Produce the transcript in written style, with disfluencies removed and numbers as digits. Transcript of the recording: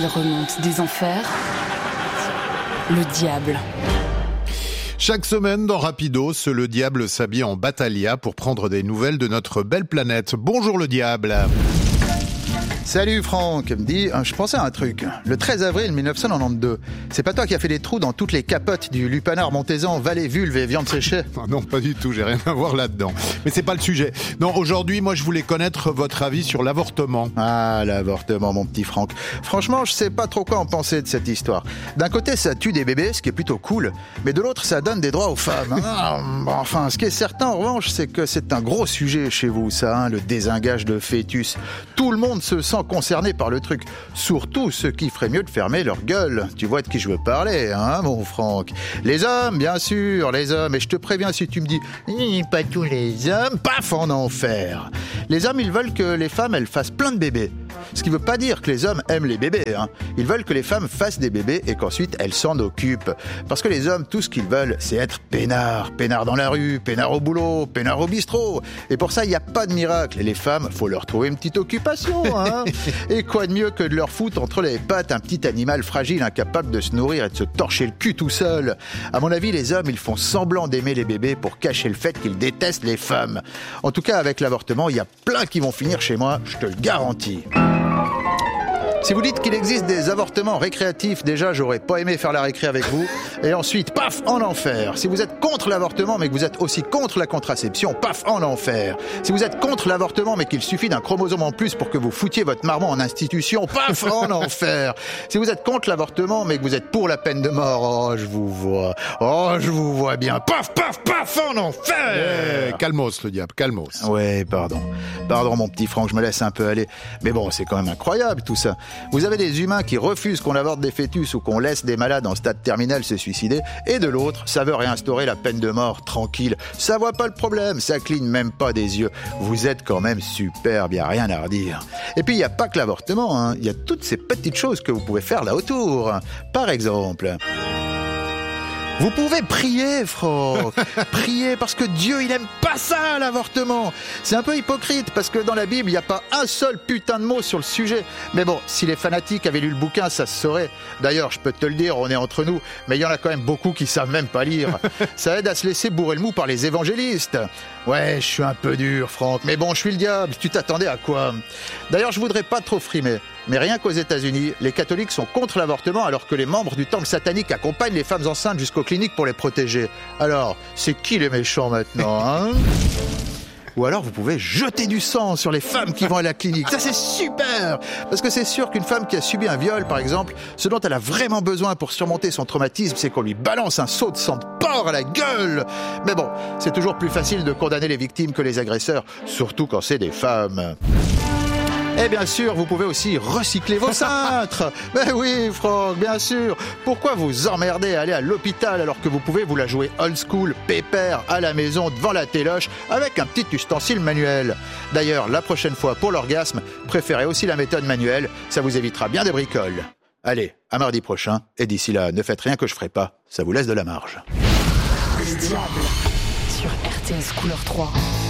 remonte des enfers, le diable. Chaque semaine dans Rapidos, le diable s'habille en Battaglia pour prendre des nouvelles de notre belle planète. Bonjour le diable. Salut Franck, me dis, je pensais à un truc. Le 13 avril 1992, c'est pas toi qui as fait des trous dans toutes les capotes du lupanar montaisan, valet, vulve et viande séchée? Non, pas du tout, j'ai rien à voir là-dedans. Mais c'est pas le sujet. Non, aujourd'hui, moi je voulais connaître votre avis sur l'avortement. Ah, l'avortement mon petit Franck. Franchement, je sais pas trop quoi en penser de cette histoire. D'un côté, ça tue des bébés, ce qui est plutôt cool, mais de l'autre, ça donne des droits aux femmes. Enfin, ce qui est certain en revanche, c'est que c'est un gros sujet chez vous, ça, le désengage de fœtus. Tout le monde se sent concernés par le truc. Surtout ceux qui feraient mieux de fermer leur gueule. Tu vois de qui je veux parler, hein, mon Franck? Les hommes, bien sûr, les hommes. Et je te préviens, si tu me dis pas tous les hommes, paf, en enfer. Les hommes, ils veulent que les femmes, elles fassent plein de bébés. Ce qui veut pas dire que les hommes aiment les bébés, hein. Ils veulent que les femmes fassent des bébés et qu'ensuite elles s'en occupent. Parce que les hommes, tout ce qu'ils veulent, c'est être peinards. Peinards dans la rue, peinards au boulot, peinards au bistrot. Et pour ça, il n'y a pas de miracle. Et les femmes, faut leur trouver une petite occupation, hein. Et quoi de mieux que de leur foutre entre les pattes un petit animal fragile, incapable de se nourrir et de se torcher le cul tout seul. À mon avis, les hommes, ils font semblant d'aimer les bébés pour cacher le fait qu'ils détestent les femmes. En tout cas, avec l'avortement, il y a plein qui vont finir chez moi, je te le garantis. Si vous dites qu'il existe des avortements récréatifs, déjà, j'aurais pas aimé faire la récré avec vous. Et ensuite, paf, en enfer. Si vous êtes contre l'avortement, mais que vous êtes aussi contre la contraception, paf, en enfer. Si vous êtes contre l'avortement, mais qu'il suffit d'un chromosome en plus pour que vous foutiez votre marmot en institution, paf, en enfer. Si vous êtes contre l'avortement, mais que vous êtes pour la peine de mort, oh, je vous vois bien, paf, paf, paf, en enfer. Calmos, le diable, calmos. Ouais, pardon, mon petit Franck, je me laisse un peu aller. Mais bon, c'est quand même incroyable, tout ça. Vous avez des humains qui refusent qu'on avorte des fœtus ou qu'on laisse des malades en stade terminal se suicider, et de l'autre, ça veut réinstaurer la peine de mort tranquille. Ça voit pas le problème, ça cligne même pas des yeux. Vous êtes quand même superbe, y a rien à redire. Et puis, il y a pas que l'avortement, hein. Y a toutes ces petites choses que vous pouvez faire là autour. Par exemple... Vous pouvez prier, Franck. Prier parce que Dieu, il aime pas ça, l'avortement. C'est un peu hypocrite parce que dans la Bible, il n'y a pas un seul putain de mot sur le sujet. Mais bon, si les fanatiques avaient lu le bouquin, ça se saurait. D'ailleurs, je peux te le dire, on est entre nous, mais il y en a quand même beaucoup qui savent même pas lire. Ça aide à se laisser bourrer le mou par les évangélistes. Ouais, je suis un peu dur, Franck, mais bon, je suis le diable. Tu t'attendais à quoi? D'ailleurs, je voudrais pas trop frimer. Mais rien qu'aux États-Unis, les catholiques sont contre l'avortement alors que les membres du temple satanique accompagnent les femmes enceintes jusqu'aux cliniques pour les protéger. Alors, c'est qui les méchants maintenant, hein? Ou alors vous pouvez jeter du sang sur les femmes qui vont à la clinique. Ça c'est super! Parce que c'est sûr qu'une femme qui a subi un viol, par exemple, ce dont elle a vraiment besoin pour surmonter son traumatisme, c'est qu'on lui balance un seau de sang de porc à la gueule! Mais bon, c'est toujours plus facile de condamner les victimes que les agresseurs, surtout quand c'est des femmes. Et bien sûr, vous pouvez aussi recycler vos cintres. Ben oui, Franck, bien sûr. Pourquoi vous emmerder à aller à l'hôpital alors que vous pouvez vous la jouer old school, pépère, à la maison, devant la téloche, avec un petit ustensile manuel? D'ailleurs, la prochaine fois, pour l'orgasme, préférez aussi la méthode manuelle. Ça vous évitera bien des bricoles. Allez, à mardi prochain. Et d'ici là, ne faites rien que je ferai pas. Ça vous laisse de la marge. Le diable sur RTS Couleur 3.